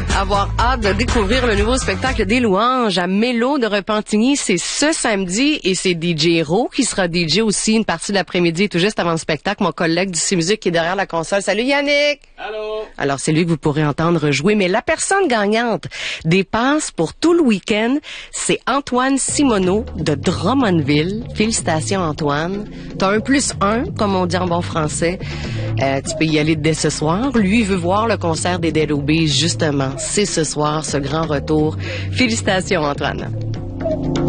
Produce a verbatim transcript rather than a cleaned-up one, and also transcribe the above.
Avoir hâte de découvrir le nouveau spectacle des Louanges à Mélo de Repentigny. C'est ce samedi et c'est D J Hero qui sera D J aussi une partie de l'après-midi tout juste avant le spectacle. Mon collègue du C-Musique qui est derrière la console. Salut Yannick! Allô? Alors c'est lui que vous pourrez entendre jouer, mais la personne gagnante des passes pour tout le week-end, c'est Antoine Simoneau de Drummondville. Félicitations Antoine. T'as un plus un, comme on dit en bon français. Euh, tu peux y aller dès ce soir. Lui veut voir le concert des Dead Obeez, justement. C'est ce soir, ce grand retour. Félicitations, Antoine.